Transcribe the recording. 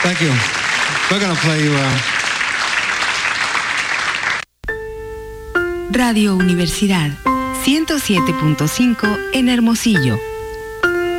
Thank you. We're gonna play you. Radio Universidad 107.5 en Hermosillo.